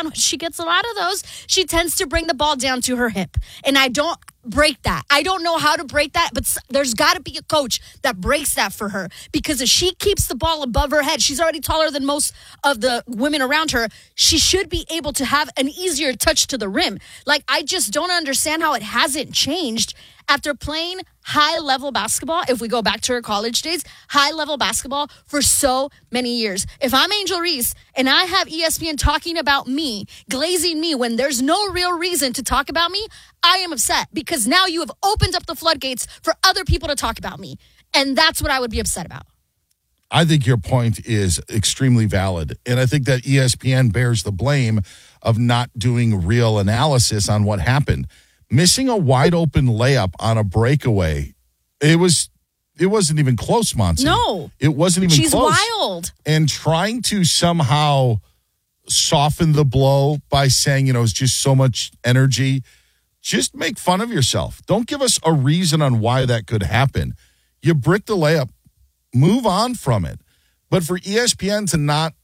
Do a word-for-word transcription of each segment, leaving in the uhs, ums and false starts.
down, when she gets a lot of those, she tends to bring the ball down to her hip. And I don't break that. I don't know how to break that, but there's got to be a coach that breaks that for her. Because if she keeps the ball above her head, she's already taller than most of the women around her. She should be able to have an easier touch to the rim. Like, I just don't understand how it hasn't changed after playing high-level basketball, if we go back to her college days, high-level basketball for so many years. If I'm Angel Reese and I have E S P N talking about me, glazing me when there's no real reason to talk about me, I am upset because now you have opened up the floodgates for other people to talk about me. And that's what I would be upset about. I think your point is extremely valid. And I think that E S P N bears the blame of not doing real analysis on what happened. Missing a wide open layup on a breakaway, it was it wasn't even close, Monty. No. It wasn't even She's close. She's wild. And trying to somehow soften the blow by saying, you know, it's just so much energy, just make fun of yourself. Don't give us a reason on why that could happen. You brick the layup, move on from it. But for E S P N to not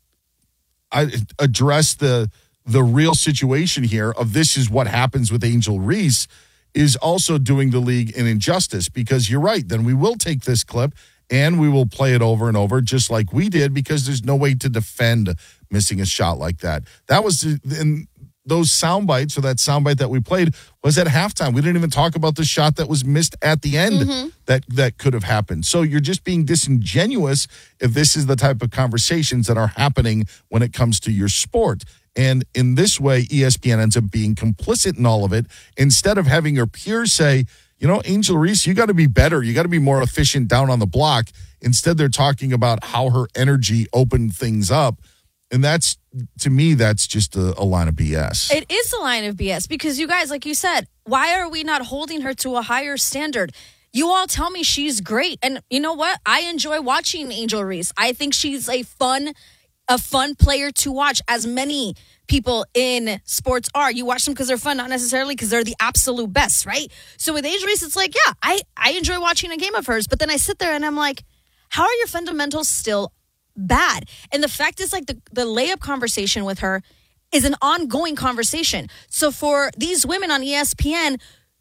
address the the real situation here of this is what happens with Angel Reese is also doing the league an injustice, because you're right. Then we will take this clip and we will play it over and over just like we did, because there's no way to defend missing a shot like that. That was in those sound bites, or that soundbite that we played was at halftime. We didn't even talk about the shot that was missed at the end mm-hmm. that, that could have happened. So you're just being disingenuous if this is the type of conversations that are happening when it comes to your sport. And in this way, E S P N ends up being complicit in all of it. Instead of having her peers say, you know, Angel Reese, you got to be better. You got to be more efficient down on the block. Instead, they're talking about how her energy opened things up. And that's, to me, that's just a, a line of B S. It is a line of B S because, you guys, like you said, why are we not holding her to a higher standard? You all tell me she's great. And you know what? I enjoy watching Angel Reese. I think she's a fun a fun player to watch, as many people in sports are. You watch them because they're fun, not necessarily because they're the absolute best, right? So with Angel Reese, it's like, yeah, I, I enjoy watching a game of hers, but then I sit there and I'm like, how are your fundamentals still bad? And the fact is, like, the, the layup conversation with her is an ongoing conversation. So for these women on E S P N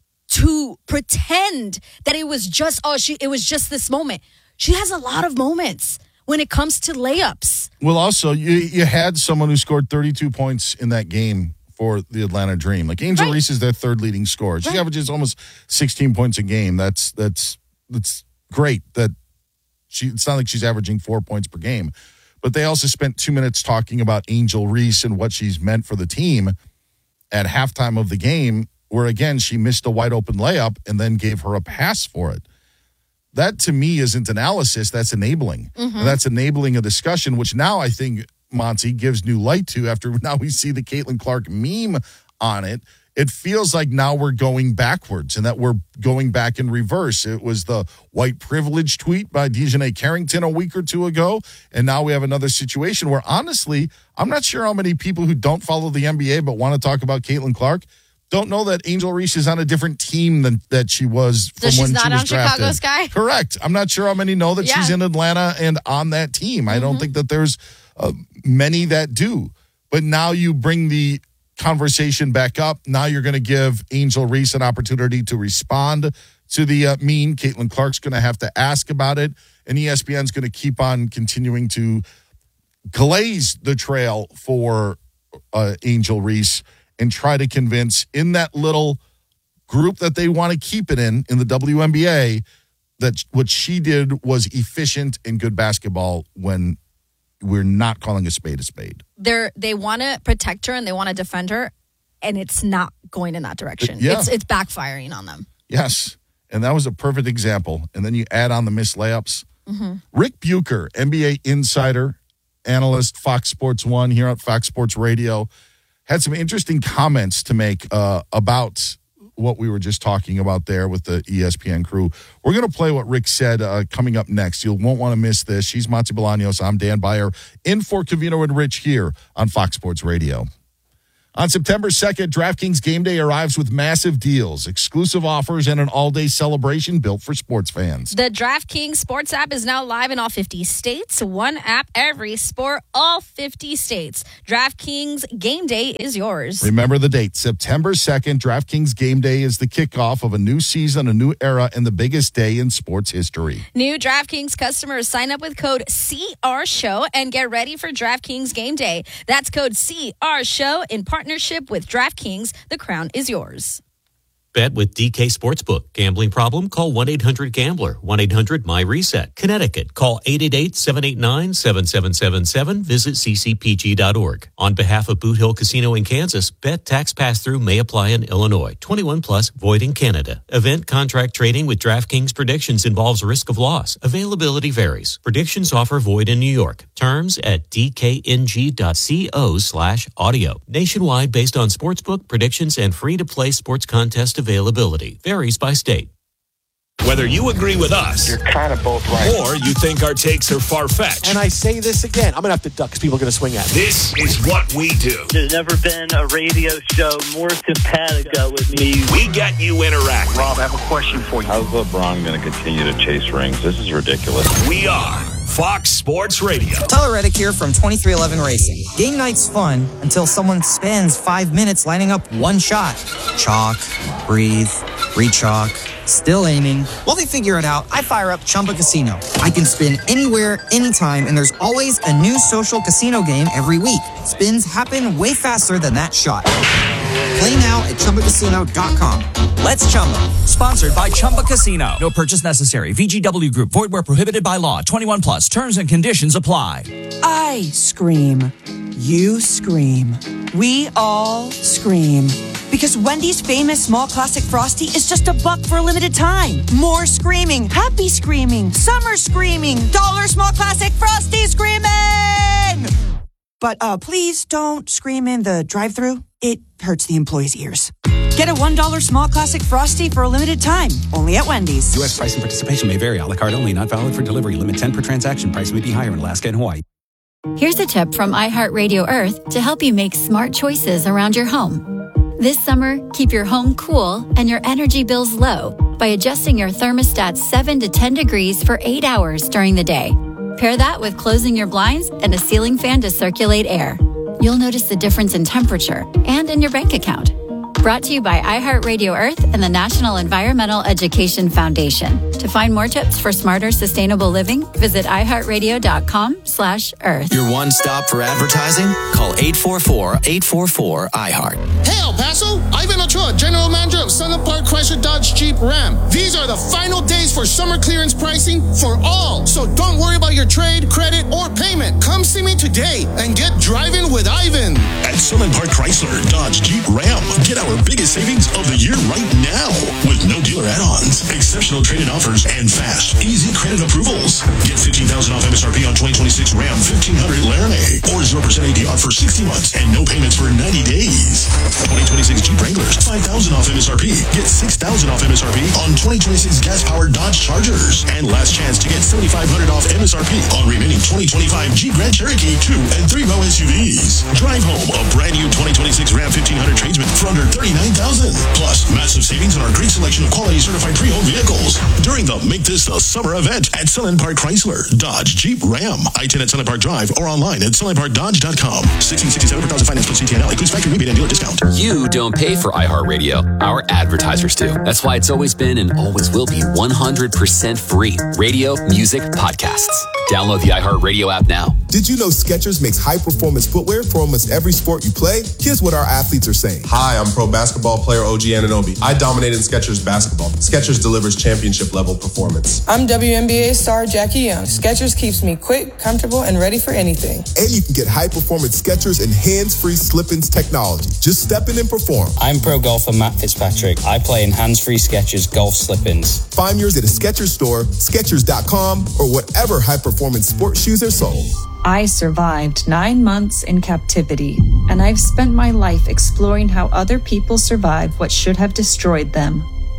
to pretend that it was just, oh, she, it was just this moment. She has a lot of moments when it comes to layups. Well, also, you, you had someone who scored thirty-two points in that game for the Atlanta Dream. Like, Angel right. Reese is their third leading scorer. She right. averages almost sixteen points a game. That's that's that's great. That she. It's not like she's averaging four points per game. But they also spent two minutes talking about Angel Reese and what she's meant for the team at halftime of the game, where, again, she missed a wide open layup and then gave her a pass for it. That, to me, isn't analysis. That's enabling. Mm-hmm. That's enabling a discussion, which now I think Monty gives new light to after now we see the Caitlin Clark meme on it. It feels like now we're going backwards and that we're going back in reverse. It was the white privilege tweet by Dejanay Carrington a week or two ago, and now we have another situation where, honestly, I'm not sure how many people who don't follow the N B A but want to talk about Caitlin Clark don't know that Angel Reese is on a different team than that she was from so when she was drafted. drafted. She's not on Chicago Sky? Correct. I'm not sure how many know that yeah. she's in Atlanta and on that team. Mm-hmm. I don't think that there's uh, many that do. But now you bring the conversation back up. Now you're going to give Angel Reese an opportunity to respond to the uh, meme. Caitlin Clark's going to have to ask about it. And E S P N's going to keep on continuing to glaze the trail for uh, Angel Reese and try to convince in that little group that they want to keep it in, in the W N B A, that what she did was efficient and good basketball when we're not calling a spade a spade. They're, they want to protect her and they want to defend her, and it's not going in that direction. Yeah. It's, it's backfiring on them. Yes, and that was a perfect example. And then you add on the missed layups. Mm-hmm. Rick Bucher, N B A insider, analyst, Fox Sports One here at Fox Sports Radio, had some interesting comments to make uh, about what we were just talking about there with the E S P N crew. We're going to play what Rick said uh, coming up next. You won't want to miss this. She's Monty Bolaños. I'm Dan Beyer, in for Covino and Rich here on Fox Sports Radio. On September second, DraftKings Game Day arrives with massive deals, exclusive offers, and an all-day celebration built for sports fans. The DraftKings Sports app is now live in all fifty states. One app, every sport, all fifty states. DraftKings Game Day is yours. Remember the date, September second. DraftKings Game Day is the kickoff of a new season, a new era, and the biggest day in sports history. New DraftKings customers sign up with code C R Show and get ready for DraftKings Game Day. That's code C R Show in partnership with DraftKings. The crown is yours. Bet with D K Sportsbook. Gambling problem? Call one eight hundred gambler. one eight hundred my reset. Connecticut. Call eight eight eight, seven eight nine, seven seven seven seven. Visit c c p g dot org. On behalf of Boot Hill Casino in Kansas, bet tax pass-through may apply in Illinois. twenty-one plus, void in Canada. Event contract trading with DraftKings predictions involves risk of loss. Availability varies. Predictions offer void in New York. Terms at d k n g dot co slash audio. Nationwide based on sportsbook predictions and free-to-play sports contest availability. Varies by state. Whether you agree with us, you're kind of both right, or you think our takes are far-fetched. And I say this again, I'm going to have to duck because people are going to swing at me. This is what we do. There's never been a radio show more simpatico with me. We get you interacting. Rob, I have a question for you. How's LeBron going to continue to chase rings? This is ridiculous. We are Fox Sports Radio. Tyler Reddick here from twenty-three eleven Racing. Game night's fun until someone spends five minutes lining up one shot. Chalk, breathe, re-chalk, still aiming. While they figure it out, I fire up Chumba Casino. I can spin anywhere, anytime, and there's always a new social casino game every week. Spins happen way faster than that shot. Play now at Chumba Casino dot com. Let's Chumba. Sponsored by Chumba Casino. No purchase necessary. V G W Group. Void where prohibited by law. twenty-one plus. Terms and conditions apply. I scream. You scream. We all scream. Because Wendy's famous small classic Frosty is just a buck for a limited time. More screaming. Happy screaming. Summer screaming. Dollar small classic Frosty screaming. But uh, please don't scream in the drive-thru. It hurts the employees' ears. Get a one dollar small classic Frosty for a limited time. Only at Wendy's. U S price and participation may vary. A la carte only. Not valid for delivery. Limit ten per transaction. Price may be higher in Alaska and Hawaii. Here's a tip from iHeartRadio Earth to help you make smart choices around your home. This summer, keep your home cool and your energy bills low by adjusting your thermostat seven to ten degrees for eight hours during the day. Pair that with closing your blinds and a ceiling fan to circulate air. You'll notice the difference in temperature and in your bank account. Brought to you by iHeartRadio Earth and the National Environmental Education Foundation. To find more tips for smarter, sustainable living, visit iHeartRadio.com slash Earth. Your one stop for advertising? Call eight four four, eight four four, iHeart. Hey, El Paso! Ivan Ochoa, General Manager of Sunland Park Chrysler Dodge Jeep Ram. These are the final days for summer clearance pricing for all. So don't worry about your trade, credit, or payment. Come see me today and get driving with Ivan. At Sunland Park Chrysler Dodge Jeep Ram, get our biggest savings of the year right now with no dealer add-ons, exceptional trade-in offers, and fast, easy credit approvals. Get fifteen thousand dollars off M S R P on twenty twenty-six Ram fifteen hundred Laramie or zero percent A D R for sixty months and no payments for ninety days. twenty twenty-six Jeep Wranglers, five thousand dollars off M S R P. Get six thousand dollars off M S R P on twenty twenty-six gas-powered Dodge Chargers. And last chance to get seventy-five hundred dollars off M S R P on remaining twenty twenty-five Jeep Grand Cherokee two and three row S U Vs. Drive home a brand new twenty twenty-six Ram fifteen hundred Tradesman for under thirty-nine thousand dollars. Plus, massive savings on our great selection of quality certified pre-owned vehicles during the Make This a Summer event at Sunland Park Chrysler Dodge Jeep Ram. I ten at Sunland Park Drive or online at sunland park dodge dot com. sixteen sixty-seven per thousand finance plus C T N L. Includes factory rebate and dealer discount. You don't pay for iHeartRadio. Our advertisers do. That's why it's always been and always will be one hundred percent free. Radio, music, podcasts. Download the iHeartRadio app now. Did you know Skechers makes high-performance footwear for almost every sport you play? Here's what our athletes are saying. Hi, I'm pro basketball player O G Anunoby. I dominate in Skechers basketball. Skechers delivers championship-level performance. I'm W N B A star Jackie Young. Skechers keeps me quick, comfortable, and ready for anything. And you can get high-performance Skechers and hands-free slip-ins technology. Just step in and perform. I'm pro golfer Matt Fitzpatrick. I play in hands-free Skechers golf slip-ins. Find yours at a Skechers store, Skechers dot com, or whatever high-performance sports shoes are sold. I survived nine months in captivity, and I've spent my life exploring how other people survive what should have destroyed them.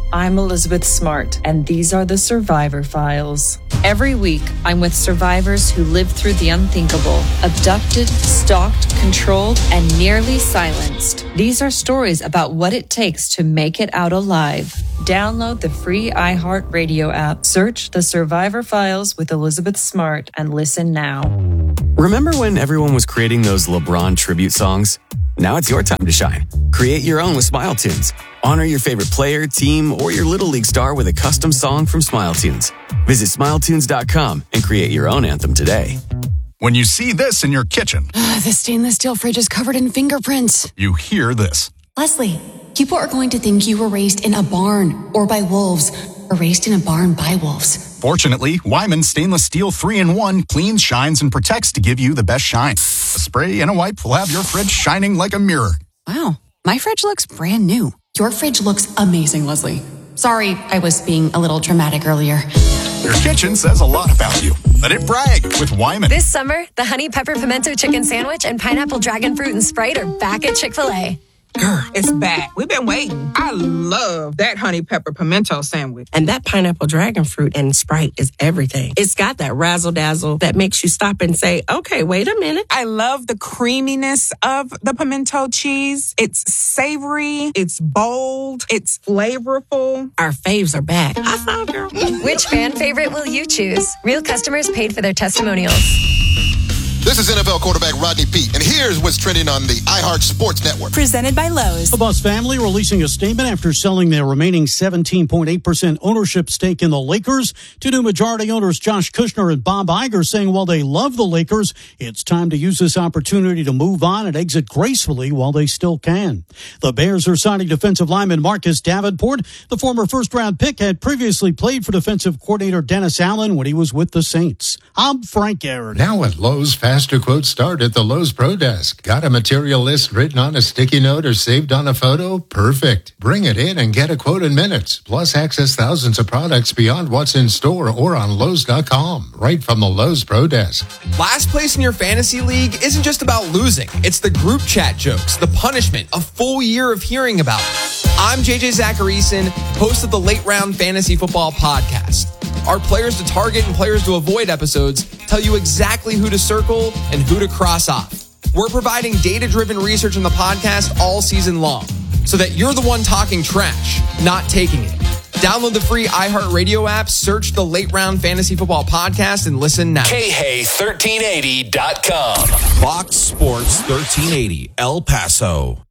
I'm Elizabeth Smart, and these are the Survivor Files. Every week, I'm with survivors who lived through the unthinkable, abducted, stalked, controlled, and nearly silenced. These are stories about what it takes to make it out alive. Download the free iHeartRadio app, search The Survivor Files with Elizabeth Smart, and listen now. Remember when everyone was creating those LeBron tribute songs? Now it's your time to shine. Create your own with Smile Tunes. Honor your favorite player, team, or your Little League star with a custom song from Smile Tunes. Visit smile tunes dot com and create your own anthem today. When you see this in your kitchen, the stainless steel fridge is covered in fingerprints. You hear this. Leslie, people are going to think you were raised in a barn or by wolves, or raised in a barn by wolves. Fortunately, Wyman Stainless Steel three in one cleans, shines, and protects to give you the best shine. A spray and a wipe will have your fridge shining like a mirror. Wow, my fridge looks brand new. Your fridge looks amazing, Leslie. Sorry, I was being a little dramatic earlier. Your kitchen says a lot about you. Let it brag with Wyman. This summer, the Honey Pepper Pimento Chicken Sandwich and Pineapple Dragon Fruit and Sprite are back at Chick-fil-A. Girl, it's back. We've been waiting. I love that honey pepper pimento sandwich. And that pineapple dragon fruit and Sprite is everything. It's got that razzle dazzle that makes you stop and say, okay, wait a minute. I love the creaminess of the pimento cheese. It's savory. It's bold. It's flavorful. Our faves are back. I saw, girl. Which fan favorite will you choose? Real customers paid for their testimonials. This is N F L quarterback Rodney Peete, and here's what's trending on the iHeart Sports Network. Presented by Lowe's. The Buss family releasing a statement after selling their remaining seventeen point eight percent ownership stake in the Lakers to new majority owners Josh Kushner and Bob Iger, saying while they love the Lakers, it's time to use this opportunity to move on and exit gracefully while they still can. The Bears are signing defensive lineman Marcus Davenport. The former first-round pick had previously played for defensive coordinator Dennis Allen when he was with the Saints. I'm Frank Aaron. Now at Lowe's, faster quotes start at the Lowe's Pro Desk. Got a material list written on a sticky note or saved on a photo? Perfect. Bring it in and get a quote in minutes. Plus, access thousands of products beyond what's in store or on Lowe's dot com. Right from the Lowe's Pro Desk. Last place in your fantasy league isn't just about losing. It's the group chat jokes, the punishment, a full year of hearing about it. I'm J J Zacharyson, host of the Late Round Fantasy Football Podcast. Our players to target and players to avoid episodes tell you exactly who to circle and who to cross off. We're providing data-driven research on the podcast all season long so that you're the one talking trash, not taking it. Download the free iHeartRadio app, search the Late Round Fantasy Football Podcast, and listen now. K Hay thirteen eighty dot com. Fox Sports thirteen eighty, El Paso.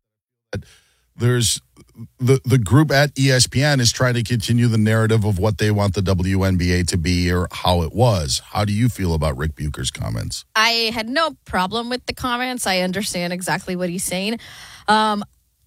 There's the the group at E S P N is trying to continue the narrative of what they want the W N B A to be or how it was. How do you feel about Rick Bucher's comments? I had no problem with the comments. I understand exactly what he's saying. Um,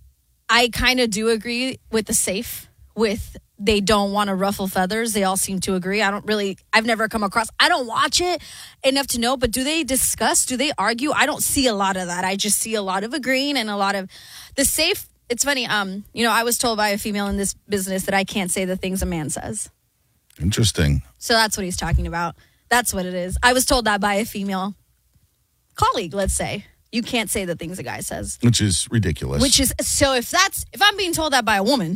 I kind of do agree with the safe, with they don't want to ruffle feathers. They all seem to agree. I don't really, I've never come across, I don't watch it enough to know, but do they discuss? Do they argue? I don't see a lot of that. I just see a lot of agreeing and a lot of the safe. It's funny, um, you know, I was told by a female in this business that I can't say the things a man says. Interesting. So that's what he's talking about. That's what it is. I was told that by a female colleague, let's say. You can't say the things a guy says. Which is ridiculous. Which is, so if that's, if I'm being told that by a woman,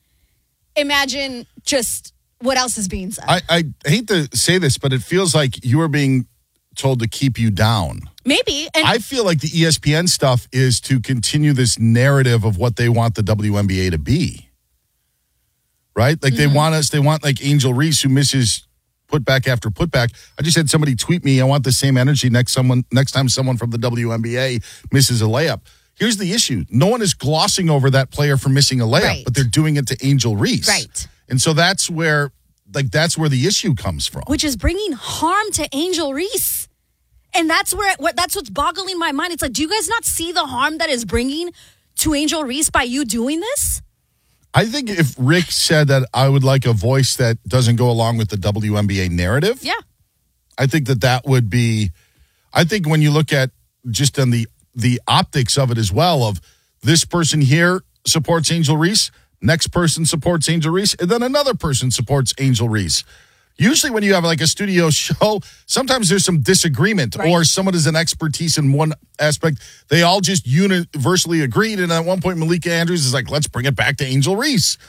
imagine just what else is being said. I, I hate to say this, but it feels like you are being told to keep you down. Maybe. And I feel like the E S P N stuff is to continue this narrative of what they want the W N B A to be. Right? Like mm-hmm. they want us, they want like Angel Reese who misses putback after putback. I just had somebody tweet me, I want the same energy next someone next time someone from the W N B A misses a layup. Here's the issue. No one is glossing over that player for missing a layup, right. but they're doing it to Angel Reese. Right. And so that's where like that's where the issue comes from. Which is bringing harm to Angel Reese. And that's where what that's what's boggling my mind. It's like, do you guys not see the harm that is bringing to Angel Reese by you doing this? I think if Rick said that I would like a voice that doesn't go along with the W N B A narrative, yeah, I think that that would be. I think when you look at just on the the optics of it as well, of this person here supports Angel Reese, next person supports Angel Reese, and then another person supports Angel Reese. Usually when you have like a studio show, sometimes there's some disagreement right. or someone has an expertise in one aspect. They all just universally agreed. And at one point, Malika Andrews is like, let's bring it back to Angel Reese. Yeah.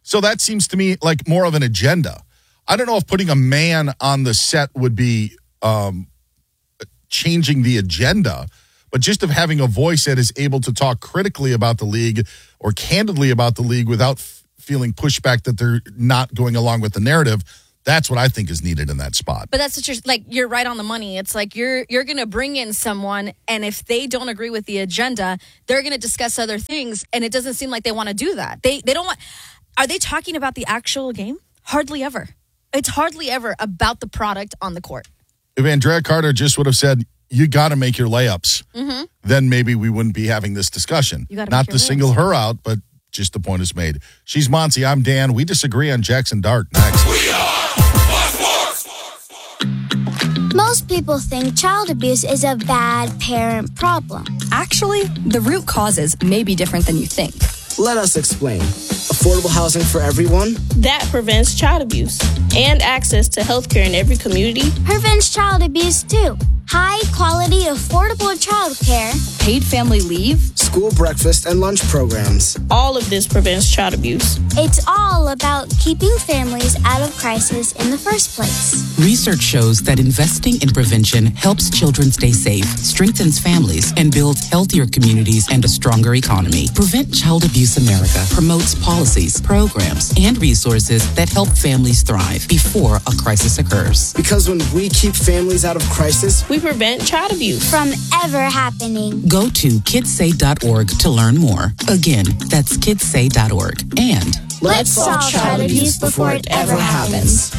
So that seems to me like more of an agenda. I don't know if putting a man on the set would be um, changing the agenda, but just of having a voice that is able to talk critically about the league or candidly about the league without f- feeling pushback that they're not going along with the narrative. That's what I think is needed in that spot. But that's what you're like. You're right on the money. It's like you're you're going to bring in someone, and if they don't agree with the agenda, they're going to discuss other things, and it doesn't seem like they want to do that. They they don't want. Are they talking about the actual game? Hardly ever. It's hardly ever about the product on the court. If Andrea Carter just would have said, "You got to make your layups," Mm-hmm. then maybe we wouldn't be having this discussion. You gotta Not make to your single layups. her out, but just the point is made. She's Monty. I'm Dan. We disagree on Jackson Dart. Next. Most people think child abuse is a bad parent problem. Actually, the root causes may be different than you think. Let us explain. Affordable housing for everyone? That prevents child abuse and access to healthcare in every community. Prevents child abuse too. High quality, affordable child care. Paid family leave. School breakfast and lunch programs. All of this prevents child abuse. It's all about keeping families out of crisis in the first place. Research shows that investing in prevention helps children stay safe, strengthens families, and builds healthier communities and a stronger economy. Prevent Child Abuse America promotes policies, programs, and resources that help families thrive before a crisis occurs. Because when we keep families out of crisis, we prevent child abuse from ever happening. Go to kids say dot org to learn more. Again, that's kids say dot org. And let's solve child abuse before it ever happens.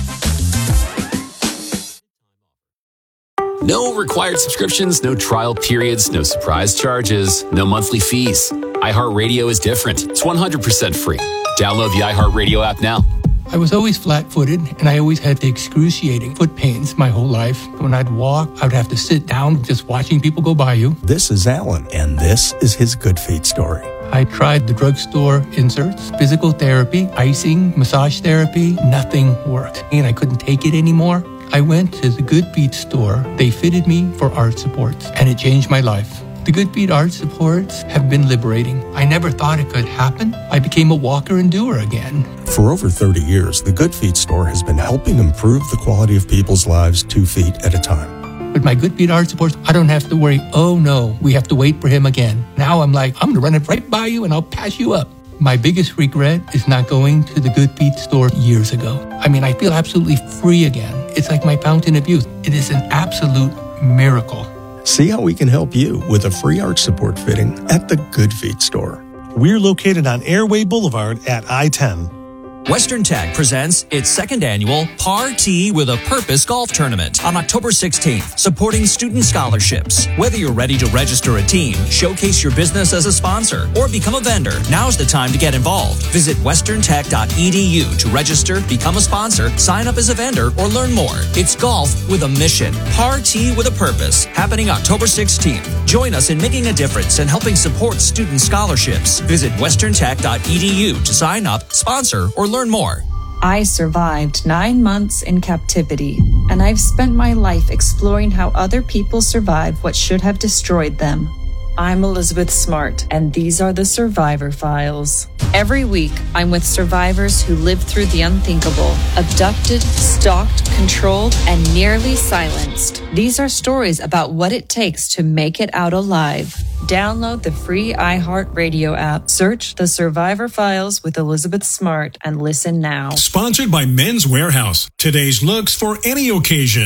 No required subscriptions, no trial periods, no surprise charges, no monthly fees. iHeartRadio is different. It's one hundred percent free. Download the iHeartRadio app now. I was always flat-footed, and I always had excruciating foot pains my whole life. When I'd walk, I'd have to sit down just watching people go by you. This is Alan, and this is his Good Feet story. I tried the drugstore inserts, physical therapy, icing, massage therapy. Nothing worked, and I couldn't take it anymore. I went to the Good Feet store. They fitted me for arch supports, and it changed my life. The Good Feet arch supports have been liberating. I never thought it could happen. I became a walker and doer again. For over thirty years, the Good Feet store has been helping improve the quality of people's lives two feet at a time. With my Good Feet arch supports, I don't have to worry, oh no, we have to wait for him again. Now I'm like, I'm going to run it right by you and I'll pass you up. My biggest regret is not going to the Good Feet store years ago. I mean, I feel absolutely free again. It's like my fountain of youth. It is an absolute miracle. See how we can help you with a free arch support fitting at the Good Feet store. We're located on Airway Boulevard at I ten. Western Tech presents its second annual Party with a Purpose golf tournament on October sixteenth, supporting student scholarships. Whether you're ready to register a team, showcase your business as a sponsor, or become a vendor, now's the time to get involved. Visit western tech dot e d u to register, become a sponsor, sign up as a vendor, or learn more. It's golf with a mission. Party with a Purpose, happening October sixteenth. Join us in making a difference and helping support student scholarships. Visit western tech dot e d u to sign up, sponsor, or learn more. I survived nine months in captivity, and I've spent my life exploring how other people survived what should have destroyed them. I'm Elizabeth Smart, and these are the Survivor Files. Every week, I'm with survivors who lived through the unthinkable, abducted, stalked, controlled, and nearly silenced. These are stories about what it takes to make it out alive. Download the free iHeartRadio app, search the Survivor Files with Elizabeth Smart, and listen now. Sponsored by Men's Warehouse. Today's looks for any occasion.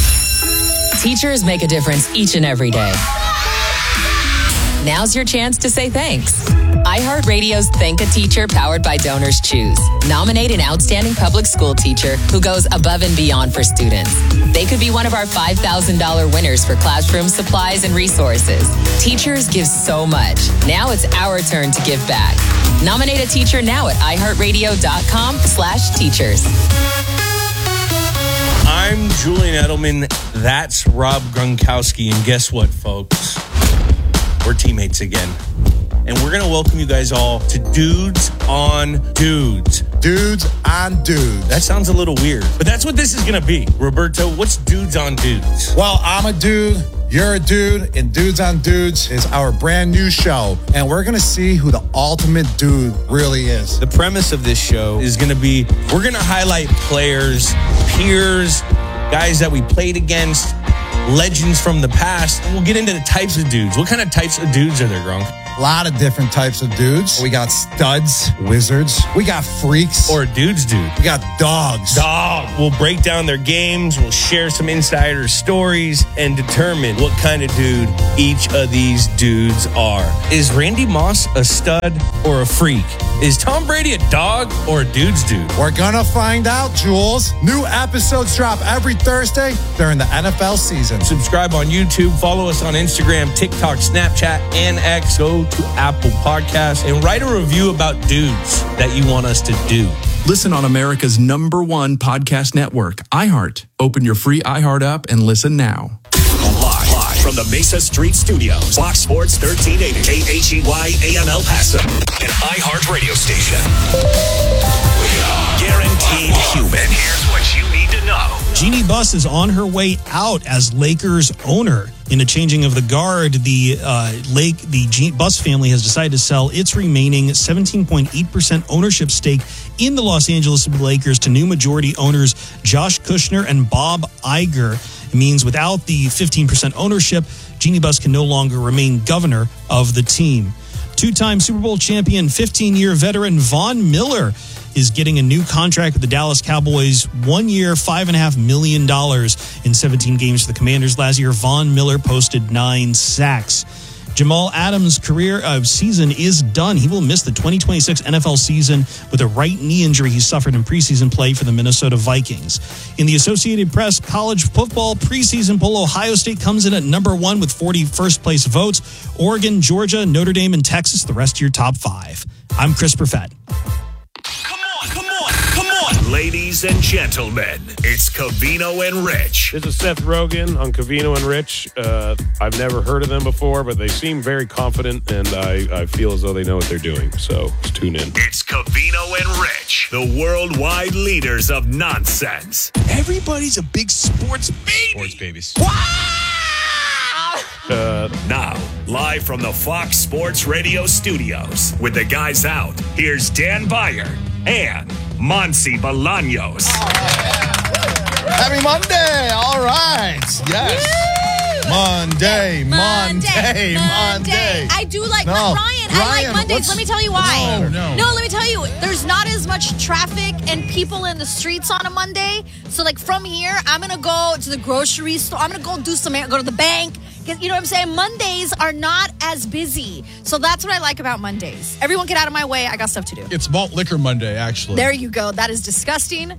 Teachers make a difference each and every day. Now's your chance to say thanks. iHeartRadio's Thank a Teacher, powered by Donors Choose. Nominate an outstanding public school teacher who goes above and beyond for students. They could be one of our five thousand dollars winners for classroom supplies and resources. Teachers give so much. Now it's our turn to give back. Nominate a teacher now at iHeartRadio.com slash teachers. I'm Julian Edelman. That's Rob Gronkowski. And guess what, folks? We're teammates again. And we're going to welcome you guys all to Dudes on Dudes. Dudes on Dudes. That sounds a little weird, but that's what this is going to be. Roberto, what's Dudes on Dudes? Well, I'm a dude, You're a Dude, and Dudes on Dudes is our brand new show, and we're going to see who the ultimate dude really is. The premise of this show is going to be, we're going to highlight players, peers, guys that we played against, legends from the past. And we'll get into the types of dudes. What kind of types of dudes are there, Gronk? A lot of different types of dudes. We got studs, wizards. We got freaks. Or dudes, dude. We got dogs. Dog. We'll break down their games. We'll share some insider stories and determine what kind of dude each of these dudes are. Is Randy Moss a stud or a freak? Is Tom Brady a dog or a dude's dude? We're gonna find out, Jules. New episodes drop every Thursday during the N F L season. Subscribe on YouTube. Follow us on Instagram, TikTok, Snapchat, and X. Go to Apple Podcasts and write a review about dudes that you want us to do. Listen on America's number one podcast network, iHeart. Open your free iHeart app and listen now. Live, live from the Mesa Street Studios, Fox Sports thirteen eighty, K H E Y A M El Paso, an iHeart radio station. We are guaranteed human. And here's what you need to know. Jeannie Buss is on her way out as Lakers owner. In a changing of the guard, the uh, Lake, the Jeannie Buss family has decided to sell its remaining seventeen point eight percent ownership stake in the Los Angeles Lakers to new majority owners Josh Kushner and Bob Iger. It means without the fifteen percent ownership, Jeannie Buss can no longer remain governor of the team. Two-time Super Bowl champion, fifteen-year veteran Von Miller is getting a new contract with the Dallas Cowboys. One year, five and a half million dollars in seventeen games for the Commanders last year. Von Miller posted nine sacks. Jamal Adams' career uh, season is done. He will miss the twenty twenty-six N F L season with a right knee injury he suffered in preseason play for the Minnesota Vikings. In the Associated Press college football preseason poll, Ohio State comes in at number one with forty first place votes. Oregon, Georgia, Notre Dame, and Texas, the rest of your top five. I'm Chris Perfett. Ladies and gentlemen, it's Covino and Rich. This is Seth Rogen on Covino and Rich. Uh, I've never heard of them before, but they seem very confident, and I, I feel as though they know what they're doing. So let's tune in. It's Covino and Rich, the worldwide leaders of nonsense. Everybody's a big sports baby. Sports babies. Uh, now, live from the Fox Sports Radio studios, with the guys out, here's Dan Beyer and Monsi Bolaños. Happy Monday. All right. Yes. Monday, Monday, Monday, Monday. I do like no. Ryan. Ryan. I like Mondays. Let me tell you why. No, no. no, let me tell you. There's not as much traffic and people in the streets on a Monday. So, like, from here, I'm going to go to the grocery store. I'm going to go do some, go to the bank. You know what I'm saying? Mondays are not as busy. So that's what I like about Mondays. Everyone get out of my way. I got stuff to do. It's Malt Liquor Monday, actually. There you go. That is disgusting.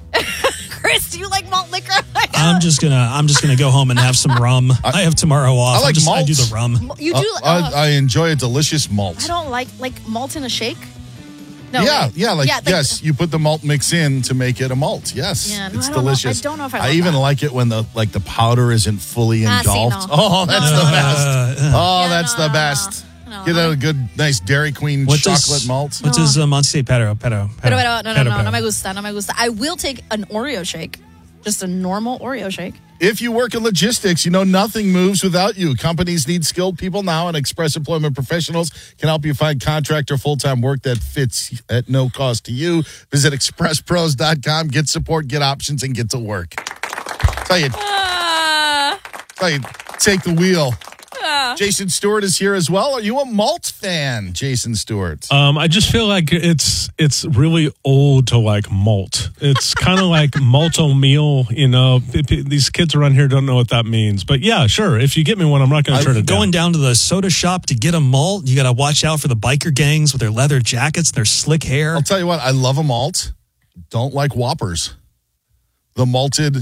Chris, do you like malt liquor? I'm just gonna I'm just gonna go home and have some rum. I, I have tomorrow off. I like I'm just, malt. I do the rum. You do? Uh, uh, I, I enjoy a delicious malt. I don't like like malt in a shake. No, yeah, wait. yeah, like, yeah, like yes, you put the malt mix in to make it a malt. Yes, yeah, no, it's I don't delicious. Know, I don't know if I. I love even that. like it when the like the powder isn't fully Ah, see, engulfed. no. Oh, that's No, the no, best. no. Oh, Yeah, that's no, the no, best. no. Get a good, nice Dairy Queen What chocolate does, malt. What does uh, Monty say? Pero, pero, Pero, pero, no, no, pero, no, pero. no me gusta, no me gusta. I will take an Oreo shake, just a normal Oreo shake. If you work in logistics, you know nothing moves without you. Companies need skilled people now, and Express Employment Professionals can help you find contract or full-time work that fits at no cost to you. Visit express pros dot com, get support, get options, and get to work. Tell you, Uh, tell you, take the wheel. uh. Jason Stewart is here as well. Are you a malt fan, Jason Stewart? Um, I just feel like it's it's really old to like malt. It's kind of like malto meal, you know. P- p- These kids around here don't know what that means. But yeah, sure. If you get me one, I'm not going to turn it down. Going down to the soda shop to get a malt, you got to watch out for the biker gangs with their leather jackets, their slick hair. I'll tell you what, I love a malt. Don't like Whoppers. The malted.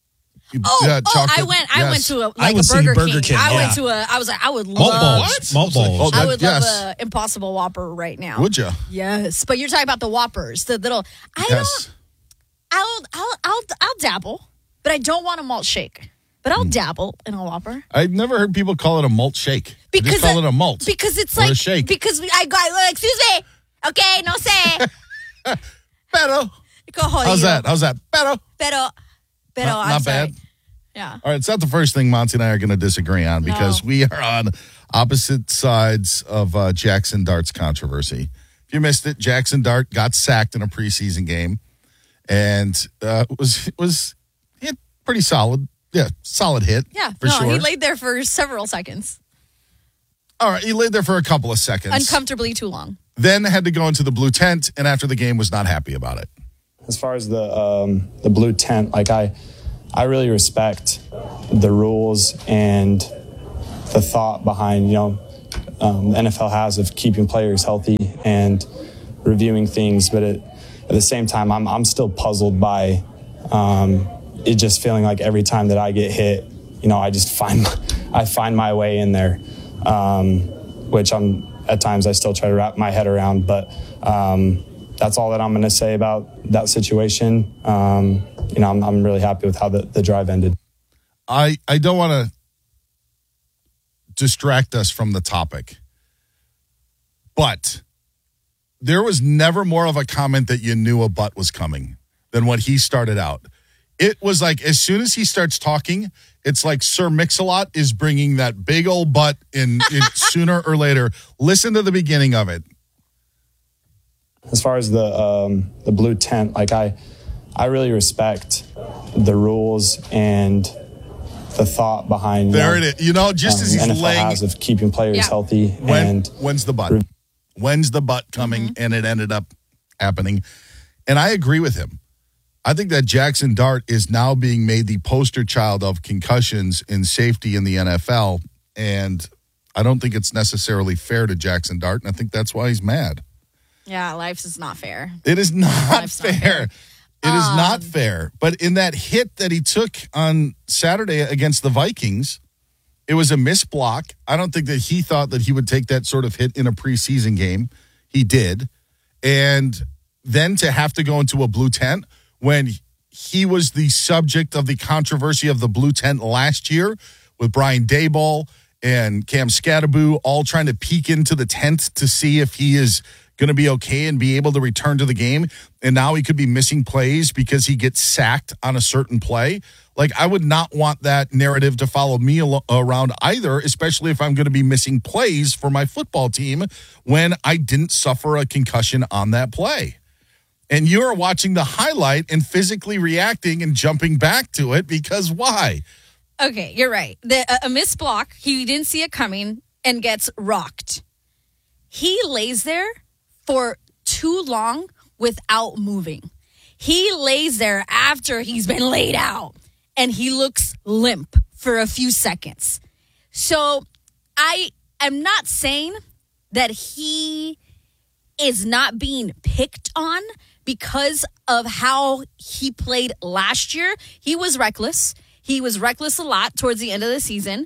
Oh, yeah, oh chocolate, I went. I yes. went to a I like would a say Burger, Burger King. King, I yeah. went to a. I was like, I would Malt love. balls. Malt balls. Oh, I that- would yes. love a Impossible Whopper right now. Would you? Yes, but you're talking about the Whoppers, the little. I Yes. don't. I'll I'll I'll I'll dabble, but I don't want a malt shake. But I'll dabble in a Whopper I've never heard people call it a malt shake. They because just call it, it a malt. Because it's or like a shake. because we, I go like, excuse me, okay, no sé. Pero. Go jodido. How's that? How's that? Pero. Pero, pero Not- I'm not sorry. bad. Yeah. All right, it's not the first thing Monty and I are going to disagree on because No. we are on opposite sides of uh, Jackson Dart's controversy. If you missed it, Jackson Dart got sacked in a preseason game and uh, was was hit pretty solid. Yeah, solid hit. Yeah. for no, sure. he laid there for several seconds. All right, he laid there for a couple of seconds. Uncomfortably too long. Then had to go into the blue tent, and after the game was not happy about it. As far as the um, the blue tent, like I, I really respect the rules and the thought behind, you know, um, the N F L has of keeping players healthy and reviewing things. But it, at the same time, I'm I'm still puzzled by um, it just feeling like every time that I get hit, you know, I just find I find my way in there, um, which I'm at times I still try to wrap my head around, but. Um, That's all that I'm going to say about that situation. Um, you know, I'm, I'm really happy with how the, the drive ended. I, I don't want to distract us from the topic, but there was never more of a comment that you knew a butt was coming than what he started out. It was like as soon as he starts talking, it's like Sir Mix-a-Lot is bringing that big old butt in, in sooner or later. Listen to the beginning of it. As far as the um, the blue tent, like I, I really respect the rules and the thought behind. There you know, it is. You know, just um, as he's N F L laying has of keeping players Yeah. healthy. When, and when's the butt? When's the butt coming? And it ended up happening. And I agree with him. I think that Jackson Dart is now being made the poster child of concussions and safety in the N F L. And I don't think it's necessarily fair to Jackson Dart. And I think that's why he's mad. Yeah, life is not fair. It is not Life's fair. not fair. It is Um, not fair. But in that hit that he took on Saturday against the Vikings, it was a missed block. I don't think that he thought that he would take that sort of hit in a preseason game. He did. And then to have to go into a blue tent when he was the subject of the controversy of the blue tent last year with Brian Daboll and Cam Scatterboo all trying to peek into the tent to see if he is going to be okay and be able to return to the game. And now he could be missing plays because he gets sacked on a certain play. Like, I would not want that narrative to follow me al- around either, especially if I'm going to be missing plays for my football team when I didn't suffer a concussion on that play. And you're watching the highlight and physically reacting and jumping back to it because why? Okay, you're right. The, a, a missed block, he didn't see it coming and gets rocked. He lays there for too long without moving. He lays there after he's been laid out and he looks limp for a few seconds. So I am not saying that he is not being picked on because of how he played last year. He was reckless. He was reckless a lot towards the end of the season.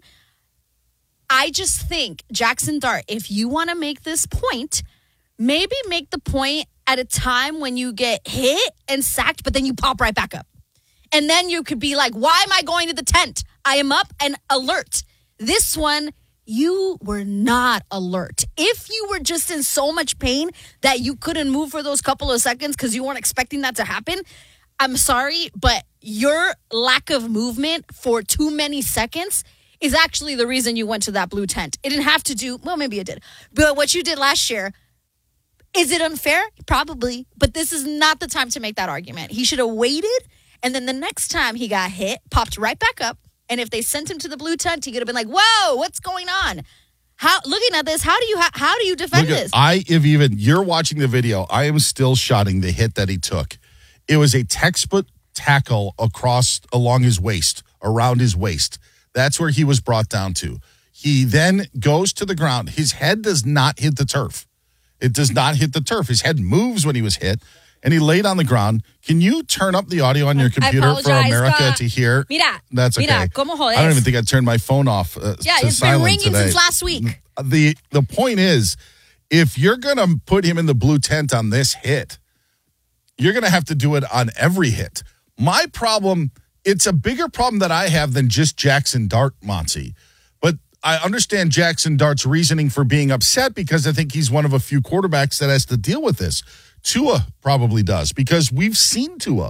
I just think, Jackson Dart, if you want to make this point, maybe make the point at a time when you get hit and sacked, but then you pop right back up. And then you could be like, why am I going to the tent? I am up and alert. This one, you were not alert. If you were just in so much pain that you couldn't move for those couple of seconds because you weren't expecting that to happen, I'm sorry, but your lack of movement for too many seconds is actually the reason you went to that blue tent. It didn't have to do, well, maybe it did. But what you did last year, is it unfair? Probably. But this is not the time to make that argument. He should have waited, and then the next time he got hit, popped right back up. And if they sent him to the blue tent, he could have been like, whoa, what's going on? How looking at this, how do you ha- how do you defend Look at- this? I, if even you're watching the video, I am still shotting the hit that he took. It was a textbook tackle across along his waist, around his waist. That's where he was brought down to. He then goes to the ground. His head does not hit the turf. It does not hit the turf. His head moves when he was hit, and he laid on the ground. Can you turn up the audio on your computer for apologize, America but- to hear? Mira, That's okay. mira, ¿cómo jodes? I don't even think I turned my phone off. Uh, Yeah, to it's been silent ringing today. since last week. The the point is, if you're going to put him in the blue tent on this hit, you're going to have to do it on every hit. My problem, it's a bigger problem that I have than just Jackson Dart, Monty. But I understand Jackson Dart's reasoning for being upset because I think he's one of a few quarterbacks that has to deal with this. Tua probably does because we've seen Tua.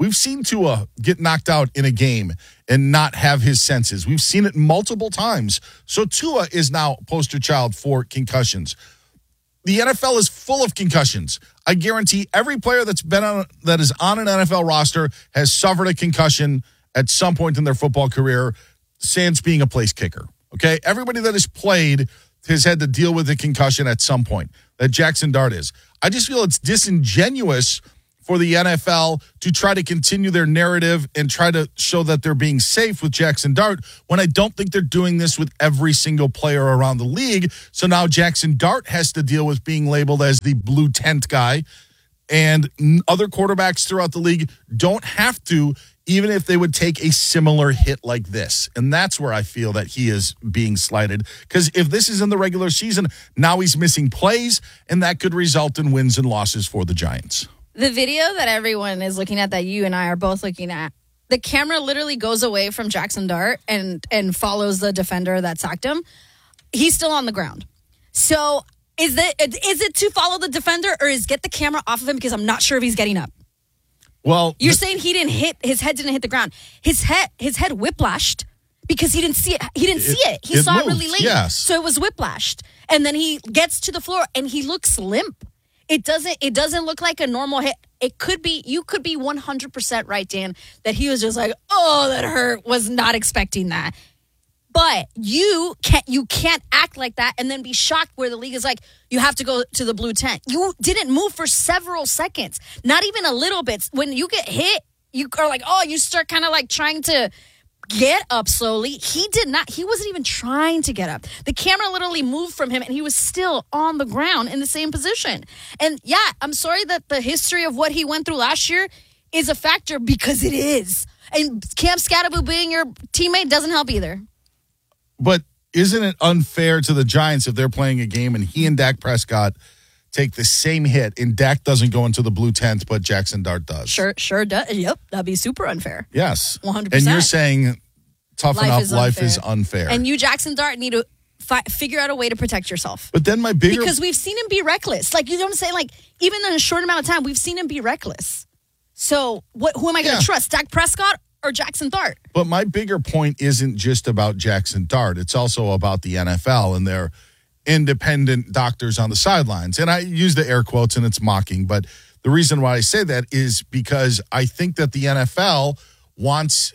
We've seen Tua get knocked out in a game and not have his senses. We've seen it multiple times. So Tua is now poster child for concussions. The N F L is full of concussions. I guarantee every player that's been on that is on an N F L roster has suffered a concussion at some point in their football career, sans being a place kicker. Okay? Everybody that has played has had to deal with a concussion at some point. That Jackson Dart is. I just feel it's disingenuous for the N F L to try to continue their narrative and try to show that they're being safe with Jackson Dart when I don't think they're doing this with every single player around the league. So now Jackson Dart has to deal with being labeled as the blue tent guy, and other quarterbacks throughout the league don't have to, even if they would take a similar hit like this. And that's where I feel that he is being slighted. Because if this is in the regular season, now he's missing plays, and that could result in wins and losses for the Giants. The video that everyone is looking at, that you and I are both looking at, the camera literally goes away from Jackson Dart and and follows the defender that sacked him. He's still on the ground. So is it is it to follow the defender, or is get the camera off of him, because I'm not sure if he's getting up? Well, you're th- saying he didn't hit his head didn't hit the ground. His head his head whiplashed because he didn't see it. He didn't It- see it. He it saw moved, it really late. yes. So it was whiplashed. And then he gets to the floor and he looks limp. It doesn't it doesn't look like a normal hit. It could be, you could be one hundred percent right, Dan, that he was just like, oh, that hurt, was not expecting that. But you can't you can't act like that and then be shocked where the league is like, you have to go to the blue tent. You didn't move for several seconds, not even a little bit. When you get hit, you are like, oh, you start kind of like trying to get up slowly. He did not. He wasn't even trying to get up. The camera literally moved from him, and he was still on the ground in the same position. And yeah, I'm sorry that the history of what he went through last year is a factor, because it is. And Cam Scatterbo being your teammate doesn't help either. But isn't it unfair to the Giants if they're playing a game and he and Dak Prescott take the same hit and Dak doesn't go into the blue tent, but Jackson Dart does? Sure, sure does. Yep, that'd be super unfair. Yes. one hundred percent. And you're saying toughen Life up, is life unfair. is unfair. And you, Jackson Dart, need to fi- figure out a way to protect yourself. But then my bigger... Because we've seen him be reckless. Like, you know what I'm saying? Like, even in a short amount of time, we've seen him be reckless. So what? Who am I going to Yeah. trust? Dak Prescott or Jackson Dart? But my bigger point isn't just about Jackson Dart. It's also about the N F L and their independent doctors on the sidelines. And I use the air quotes and it's mocking, but the reason why I say that is because I think that the N F L wants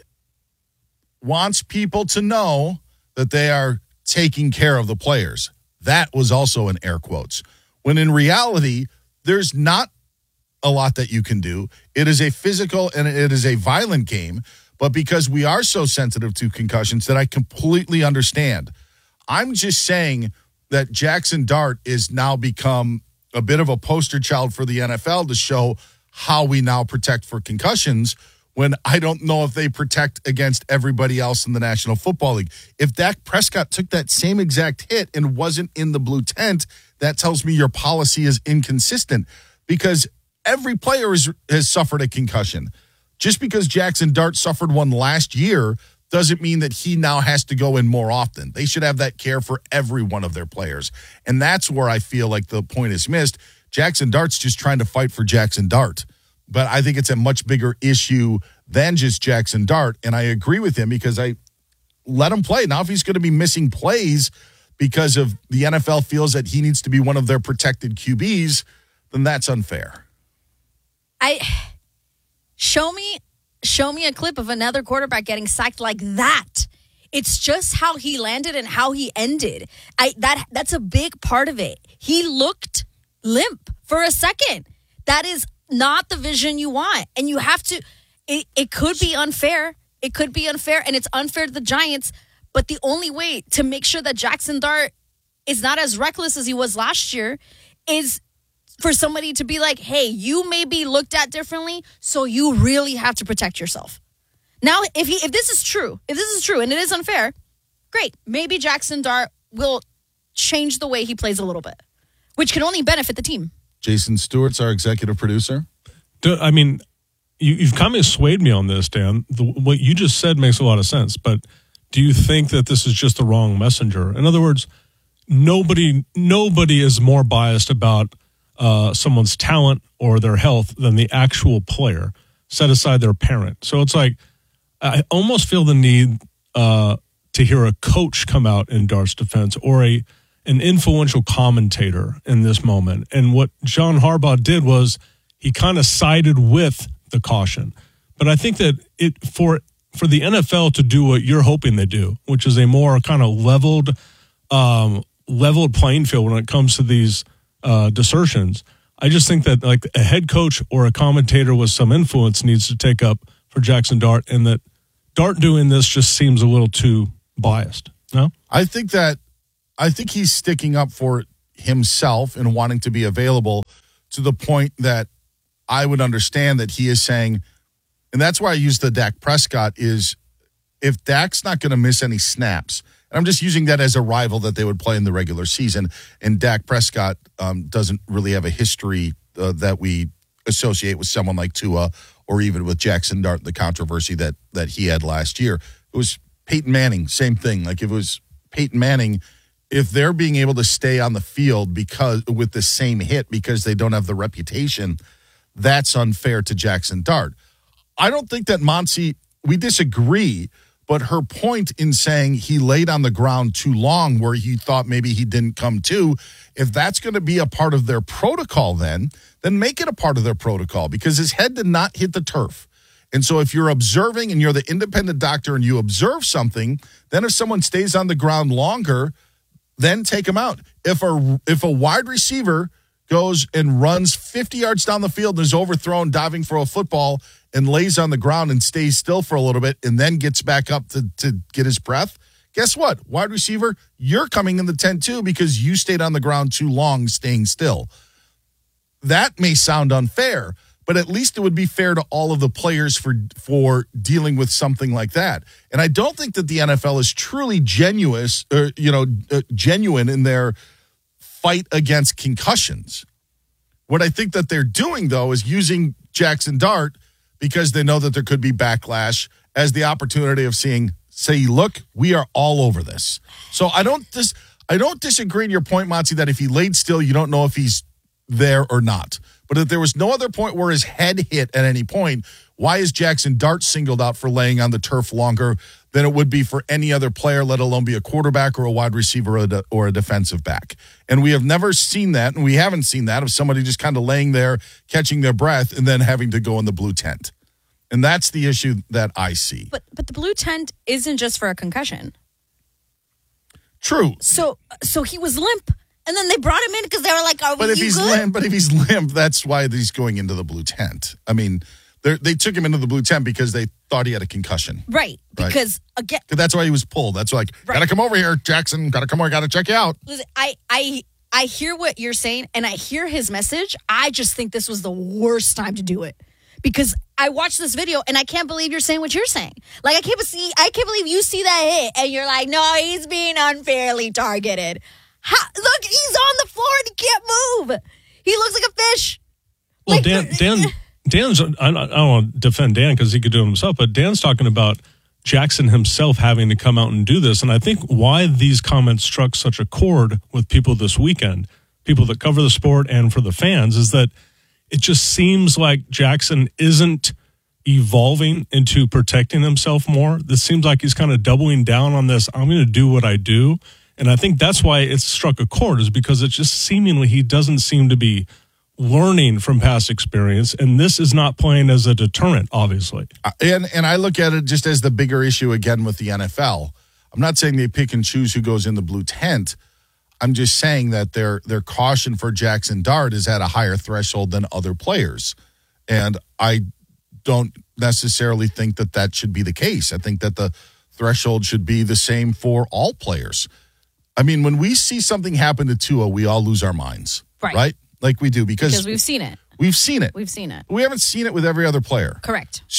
wants people to know that they are taking care of the players. That was also in air quotes. When in reality, there's not a lot that you can do. It is a physical and it is a violent game, but because we are so sensitive to concussions, that I completely understand. I'm just saying that Jackson Dart is now become a bit of a poster child for the N F L to show how we now protect for concussions, when I don't know if they protect against everybody else in the National Football League. If Dak Prescott took that same exact hit and wasn't in the blue tent, that tells me your policy is inconsistent, because every player is, has suffered a concussion. Just because Jackson Dart suffered one last year doesn't mean that he now has to go in more often. They should have that care for every one of their players. And that's where I feel like the point is missed. Jackson Dart's just trying to fight for Jackson Dart. But I think it's a much bigger issue than just Jackson Dart. And I agree with him, because I let him play. Now, if he's going to be missing plays because of the N F L feels that he needs to be one of their protected Q Bs, then that's unfair. I show me show me a clip of another quarterback getting sacked like that. It's just how he landed and how he ended. I that that's a big part of it. He looked limp for a second. That is not the vision you want. And you have to it, it could be unfair. It could be unfair, and it's unfair to the Giants, but the only way to make sure that Jackson Dart is not as reckless as he was last year is for somebody to be like, hey, you may be looked at differently, so you really have to protect yourself. Now, if he, if this is true, if this is true and it is unfair, great. Maybe Jackson Dart will change the way he plays a little bit, which can only benefit the team. Jason Stewart's our executive producer. Do- I mean, you, you've kind of swayed me on this, Dan. The, what you just said makes a lot of sense, but do you think that this is just the wrong messenger? In other words, nobody nobody is more biased about uh, someone's talent or their health than the actual player. set aside their parent. So it's like, I almost feel the need uh, to hear a coach come out in Dart's defense or a an influential commentator in this moment. And what John Harbaugh did was he kind of sided with the caution. But I think that it for for the N F L to do what you're hoping they do, which is a more kind of leveled, um, leveled playing field when it comes to these uh, desertions, I just think that like a head coach or a commentator with some influence needs to take up for Jackson Dart, and that Dart doing this just seems a little too biased. No, I think that I think he's sticking up for himself and wanting to be available to the point that I would understand that he is saying, and that's why I use the Dak Prescott is if Dak's not going to miss any snaps, and I'm just using that as a rival that they would play in the regular season, and Dak Prescott um, doesn't really have a history uh, that we associate with someone like Tua or even with Jackson Dart, the controversy that that he had last year. It was Peyton Manning, same thing. Like if it was Peyton Manning, if they're being able to stay on the field because with the same hit because they don't have the reputation, that's unfair to Jackson Dart. I don't think that Monty, we disagree, but her point in saying he laid on the ground too long where he thought maybe he didn't come to, if that's going to be a part of their protocol then, then make it a part of their protocol because his head did not hit the turf. And so if you're observing and you're the independent doctor and you observe something, then if someone stays on the ground longer, then take him out. If a, if a wide receiver goes and runs fifty yards down the field and is overthrown diving for a football and lays on the ground and stays still for a little bit and then gets back up to, to get his breath, guess what? Wide receiver, you're coming in the tent too because you stayed on the ground too long staying still. That may sound unfair, but at least it would be fair to all of the players for for dealing with something like that. And I don't think that the N F L is truly genuine, or, you know, uh, genuine in their fight against concussions. What I think that they're doing, though, is using Jackson Dart because they know that there could be backlash as the opportunity of seeing, say, look, we are all over this. So I don't dis- I don't disagree in your point, Monty, that if he laid still, you don't know if he's there or not. But if there was no other point where his head hit at any point, why is Jackson Dart singled out for laying on the turf longer than it would be for any other player, let alone be a quarterback or a wide receiver or a, de- or a defensive back? And we have never seen that, and we haven't seen that of somebody just kind of laying there, catching their breath, and then having to go in the blue tent. And that's the issue that I see. But but the blue tent isn't just for a concussion. True. So so he was limp. And then they brought him in because they were like, "Are but we if he's good?" limp, but if he's limp, that's why he's going into the blue tent. I mean, they took him into the blue tent because they thought he had a concussion, right? Because right. again, that's why he was pulled. That's like, right. Gotta come over here, Jackson. Gotta come over. Gotta check you out. Listen, I, I, I hear what you're saying, and I hear his message. I just think this was the worst time to do it because I watched this video and I can't believe you're saying what you're saying. Like I can't see, I can't believe you see that hit and you're like, no, he's being unfairly targeted. How, look, he's on the floor and he can't move. He looks like a fish. Well, like, Dan, Dan, Dan's, I don't, I don't want to defend Dan because he could do it himself, but Dan's talking about Jackson himself having to come out and do this. And I think why these comments struck such a chord with people this weekend, people that cover the sport and for the fans, is that it just seems like Jackson isn't evolving into protecting himself more. This seems like he's kind of doubling down on this, I'm going to do what I do. And I think that's why it struck a chord, is because it's just seemingly he doesn't seem to be learning from past experience. And this is not playing as a deterrent, obviously. And and I look at it just as the bigger issue again with the N F L. I'm not saying they pick and choose who goes in the blue tent. I'm just saying that their their caution for Jackson Dart is at a higher threshold than other players. And I don't necessarily think that that should be the case. I think that the threshold should be the same for all players. I mean, when we see something happen to Tua, we all lose our minds, right? right? Like we do because, because we've seen it. We've seen it. We've seen it. We haven't seen it with every other player. Correct. So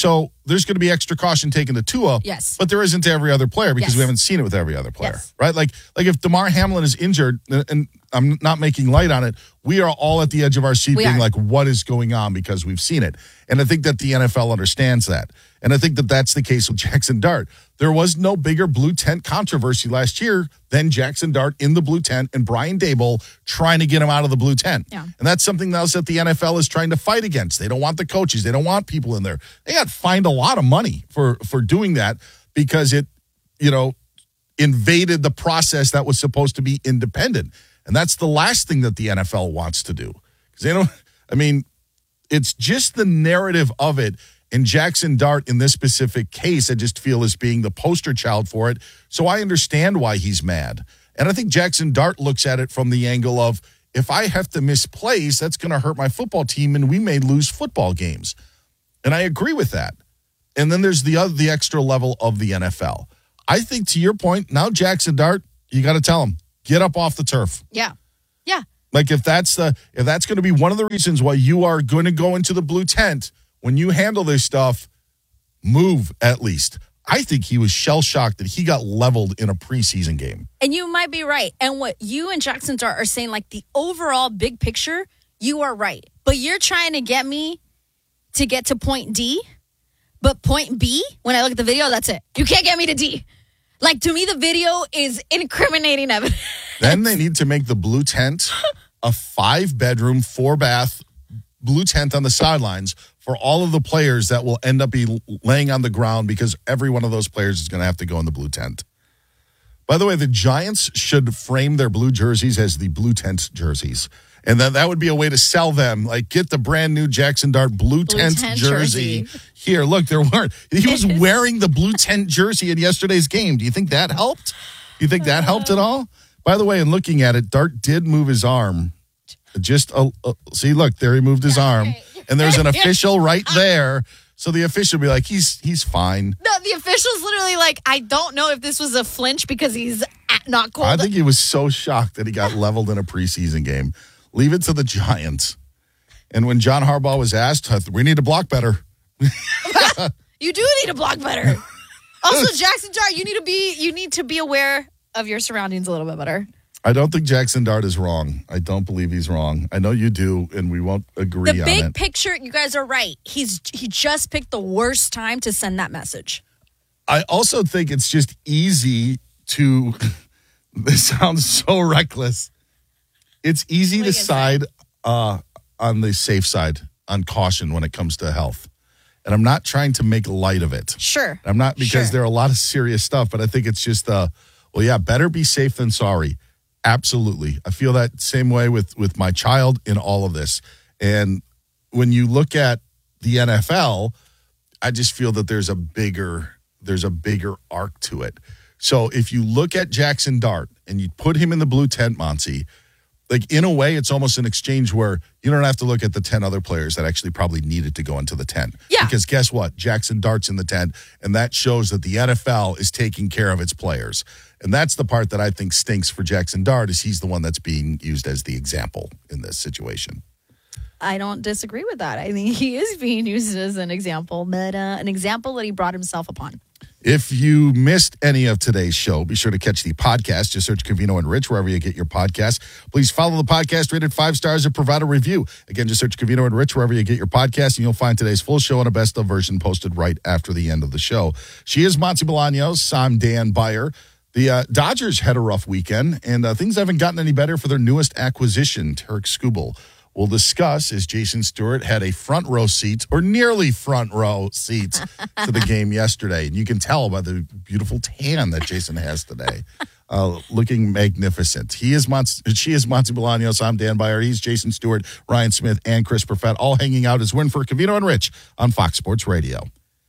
there's going to be extra caution taken to Tua. Yes. But there isn't to every other player because Yes. we haven't seen it with every other player, Yes. right? Like, like if DeMar Hamlin is injured, and I'm not making light on it, we are all at the edge of our seat We being are. like, what is going on? Because we've seen it. And I think that the N F L understands that. And I think that that's the case with Jackson Dart. There was no bigger blue tent controversy last year than Jackson Dart in the blue tent and Brian Dable trying to get him out of the blue tent. Yeah. And that's something else that the N F L is trying to fight against. They don't want the coaches. They don't want people in there. They got fined a lot of money for, for doing that because it, you know, invaded the process that was supposed to be independent. And that's the last thing that the N F L wants to do. Because they don't, I mean, it's just the narrative of it. And Jackson Dart, in this specific case, I just feel is being the poster child for it. So I understand why he's mad. And I think Jackson Dart looks at it from the angle of, if I have to miss plays, that's going to hurt my football team and we may lose football games. And I agree with that. And then there's the other, the extra level of the N F L. I think to your point, now Jackson Dart, you got to tell him, get up off the turf. Yeah. Yeah. Like if that's the if that's going to be one of the reasons why you are going to go into the blue tent when you handle this stuff, move at least. I think he was shell-shocked that he got leveled in a preseason game. And you might be right. And what you and Jackson Dart are saying, like the overall big picture, you are right. But you're trying to get me to get to point D, but point B, when I look at the video, that's it. You can't get me to D. Like, to me, the video is incriminating evidence. Then they need to make the blue tent a five-bedroom, four-bath blue tent on the sidelines for all of the players that will end up be laying on the ground because every one of those players is going to have to go in the blue tent. By the way, the Giants should frame their blue jerseys as the blue tent jerseys. And then that would be a way to sell them. Like, get the brand new Jackson Dart blue, blue tent, tent jersey. jersey. Here, look, there weren't. He was wearing the blue tent jersey in yesterday's game. Do you think that helped? Do you think that helped at all? By the way, in looking at it, Dart did move his arm. Just a, a, see, look, there he moved his yeah, arm. Okay. And there's an official right there. So the official will be like, he's he's fine. No, the official's literally like, I don't know if this was a flinch because he's not cold. I think he was so shocked that he got leveled in a preseason game. Leave it to the Giants. And when John Harbaugh was asked, we need to block better. You do need to block better. Also, Jackson Dart, you need to be you need to be aware of your surroundings a little bit better. I don't think Jackson Dart is wrong. I don't believe he's wrong. I know you do, and we won't agree on it. The big picture, you guys are right. He's he just picked the worst time to send that message. I also think it's just easy to. This sounds so reckless. It's easy to side uh, on the safe side, on caution when it comes to health. And I'm not trying to make light of it. Sure. I'm not, because sure. there are a lot of serious stuff, but I think it's just, uh, well, yeah, better be safe than sorry. Absolutely. I feel that same way with, with my child in all of this. And when you look at the N F L, I just feel that there's a bigger, there's a bigger arc to it. So if you look at Jackson Dart and you put him in the blue tent, Monty, like in a way, it's almost an exchange where you don't have to look at the ten other players that actually probably needed to go into the tent. Yeah. Because guess what? Jackson Dart's in the tent, and that shows that the N F L is taking care of its players. And that's the part that I think stinks for Jackson Dart, is he's the one that's being used as the example in this situation. I don't disagree with that. I think he is being used as an example, but uh, an example that he brought himself upon. If you missed any of today's show, be sure to catch the podcast. Just search Covino and Rich wherever you get your podcasts. Please follow the podcast, rated five stars, and provide a review. Again, just search Covino and Rich wherever you get your podcast, and you'll find today's full show and a best of version posted right after the end of the show. She is Monty Bolaños. I'm Dan Beyer. The uh, Dodgers had a rough weekend, and uh, things haven't gotten any better for their newest acquisition, Tarik Skubal. We'll discuss as Jason Stewart had a front row seat, or nearly front row seats, to the game yesterday. And you can tell by the beautiful tan that Jason has today. Uh, looking magnificent. He is Mon- she is Monty Bolaños. I'm Dan Beyer. He's Jason Stewart, Ryan Smith, and Chris Perfett, all hanging out as Win for Covino and Rich on Fox Sports Radio.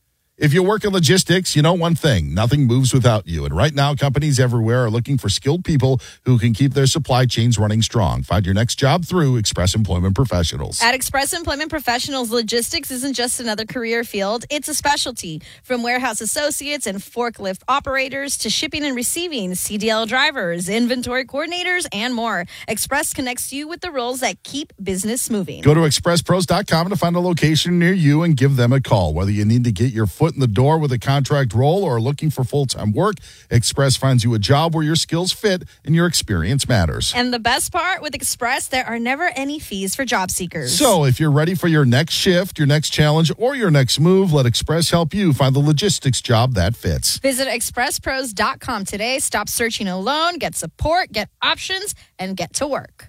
If you work in logistics, you know one thing: nothing moves without you. And right now, companies everywhere are looking for skilled people who can keep their supply chains running strong. Find your next job through Express Employment Professionals. At Express Employment Professionals, logistics isn't just another career field. It's a specialty. From warehouse associates and forklift operators to shipping and receiving, C D L drivers, inventory coordinators, and more. Express connects you with the roles that keep business moving. Go to express pros dot com to find a location near you and give them a call. Whether you need to get your foot foot in the door with a contract role or are looking for full-time work, Express finds you a job where your skills fit and your experience matters. And the best part with Express, there are never any fees for job seekers. So if you're ready for your next shift, your next challenge, or your next move, let Express help you find the logistics job that fits. Visit express pros dot com today. Stop searching alone, get support, get options, and get to work.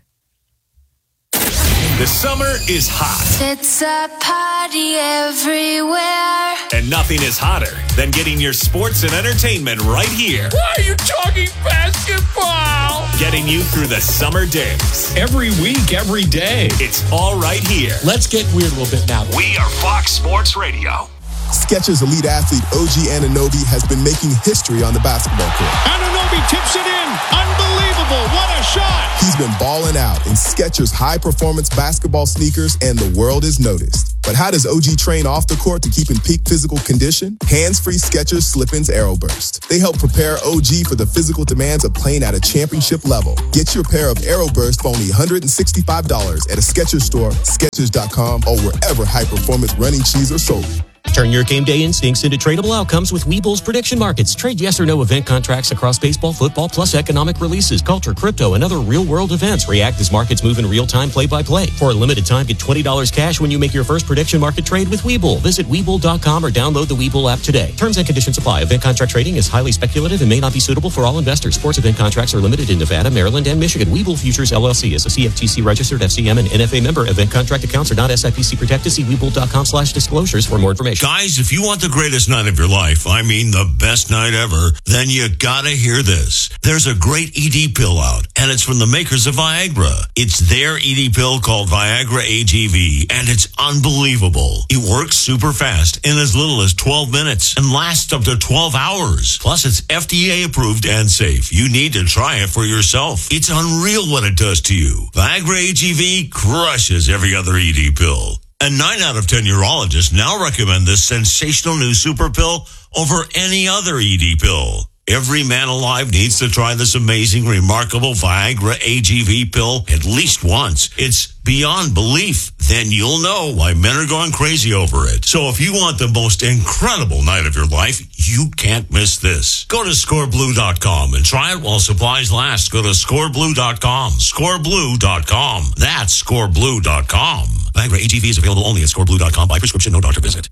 The summer is hot. It's a party everywhere. And nothing is hotter than getting your sports and entertainment right here. Why are you talking basketball? Getting you through the summer days. Every week, every day. It's all right here. Let's get weird a little bit now. We are Fox Sports Radio. Skechers elite athlete O G Anunoby has been making history on the basketball court. Anunoby tips it in. Unbelievable. What a shot. He's been balling out in Skechers high-performance basketball sneakers, and the world is noticed. But how does O G train off the court to keep in peak physical condition? Hands-free Skechers Slip-ins Aeroburst. They help prepare O G for the physical demands of playing at a championship level. Get your pair of Aeroburst for only one hundred sixty-five dollars at a Skechers store, Skechers dot com, or wherever high-performance running shoes are sold. Turn your game day instincts into tradable outcomes with Webull's prediction markets. Trade yes or no event contracts across baseball, football, plus economic releases, culture, crypto, and other real-world events. React as markets move in real time, play-by-play. For a limited time, get twenty dollars cash when you make your first prediction market trade with Webull. Visit Webull dot com or download the Webull app today. Terms and conditions apply. Event contract trading is highly speculative and may not be suitable for all investors. Sports event contracts are limited in Nevada, Maryland, and Michigan. Webull Futures, L L C is a C F T C registered F C M and N F A member. Event contract accounts are not S I P C protected. See Webull dot com slash disclosures for more information. Guys, if you want the greatest night of your life, I mean the best night ever, then you gotta hear this. There's a great E D pill out, and it's from the makers of Viagra. It's their E D pill called Viagra A G V, and it's unbelievable. It works super fast in as little as twelve minutes and lasts up to twelve hours. Plus, it's F D A approved and safe. You need to try it for yourself. It's unreal what it does to you. Viagra A G V crushes every other E D pill. And nine out of ten urologists now recommend this sensational new super pill over any other E D pill. Every man alive needs to try this amazing, remarkable Viagra A G V pill at least once. It's beyond belief. Then you'll know why men are going crazy over it. So if you want the most incredible night of your life, you can't miss this. Go to score blue dot com and try it while supplies last. Go to score blue dot com. score blue dot com. That's score blue dot com. Viagra A G V is available only at score blue dot com by prescription, no doctor visit.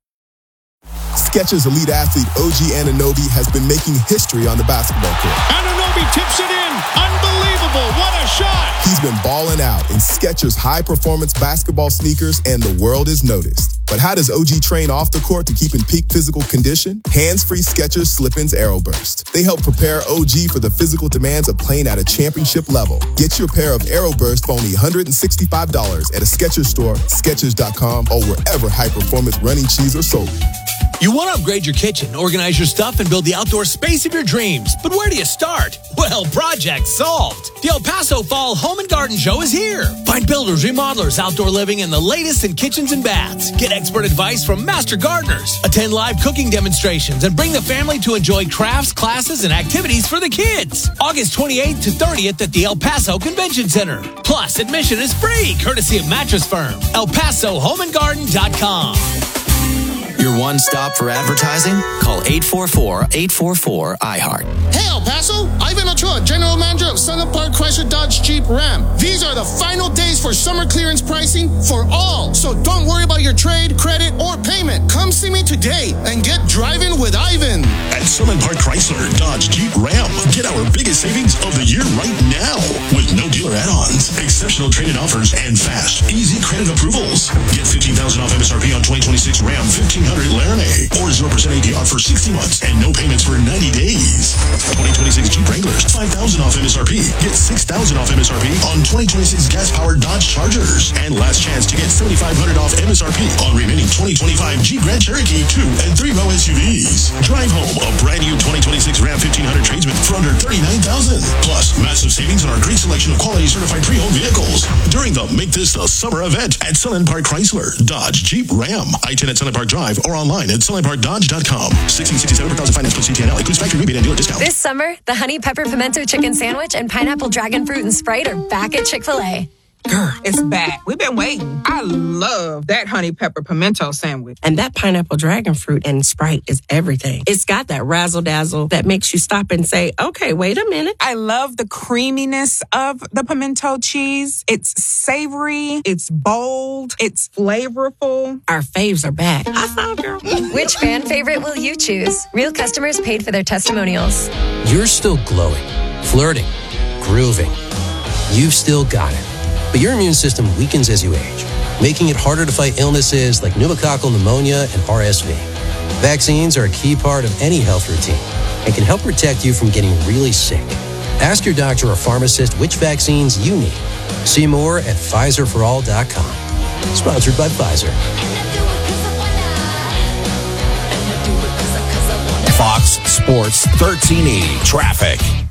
Skechers elite athlete O G Anunoby has been making history on the basketball court. Anunoby tips it in. Unbelievable. What a shot. He's been balling out in Skechers high-performance basketball sneakers, and the world is noticed. But how does O G train off the court to keep in peak physical condition? Hands-free Skechers Slip-ins Aeroburst. They help prepare O G for the physical demands of playing at a championship level. Get your pair of Aeroburst for only one hundred sixty-five dollars at a Skechers store, Skechers dot com, or wherever high-performance running shoes are sold. You want to upgrade your kitchen, organize your stuff, and build the outdoor space of your dreams. But where do you start? Well, project solved. The El Paso Fall Home and Garden Show is here. Find builders, remodelers, outdoor living, and the latest in kitchens and baths. Get expert advice from master gardeners. Attend live cooking demonstrations and bring the family to enjoy crafts, classes, and activities for the kids. August twenty-eighth to thirtieth at the El Paso Convention Center. Plus, admission is free, courtesy of Mattress Firm. El Paso Home and Garden dot com. Your one stop for advertising? Call eight four four, eight four four, I heart. Hey, El Paso, Ivan Ochoa, General Manager of Sunland Park Chrysler Dodge Jeep Ram. These are the final days for summer clearance pricing for all. So don't worry about your trade, credit, or payment. Come see me today and get driving with Ivan. At Sunland Park Chrysler Dodge Jeep Ram, get our biggest savings of the year right now with no dealer add-ons, exceptional trade-in offers, and fast, easy credit approvals. Get fifteen thousand dollars off M S R P on twenty twenty-six Ram fifteen hundred Laramie, or zero percent A P R for sixty months and no payments for ninety days. twenty twenty-six Jeep Wranglers, five thousand dollars off M S R P. Get six thousand dollars off M S R P on twenty twenty-six gas-powered Dodge Chargers. And last chance to get seventy-five hundred dollars off M S R P on remaining twenty twenty-five Jeep Grand Cherokee two and three row S U Vs. Drive home a brand new twenty twenty-six Ram fifteen hundred Tradesman for under thirty-nine thousand dollars. Plus, massive savings on our great selection of quality certified pre-owned vehicles during the Make This the Summer event at Sunland Park Chrysler Dodge Jeep Ram. I ten at Sunland Park Drive or online at sunland park dodge dot com. sixteen sixty-seven per thousand finance plus C T N L includes factory rebate and dealer discount. This summer, the honey pepper pimento chicken sandwich and pineapple dragon fruit and Sprite are back at Chick-fil-A. Girl, it's back. We've been waiting. I love that honey pepper pimento sandwich. And that pineapple dragon fruit and Sprite is everything. It's got that razzle dazzle that makes you stop and say, okay, wait a minute. I love the creaminess of the pimento cheese. It's savory, it's bold, it's flavorful. Our faves are back. I saw, girl. Which fan favorite will you choose? Real customers paid for their testimonials. You're still glowing, flirting, grooving. You've still got it. But your immune system weakens as you age, making it harder to fight illnesses like pneumococcal pneumonia and R S V. Vaccines are a key part of any health routine and can help protect you from getting really sick. Ask your doctor or pharmacist which vaccines you need. See more at Pfizer for all dot com. Sponsored by Pfizer. Fox Sports thirteen eighty Traffic.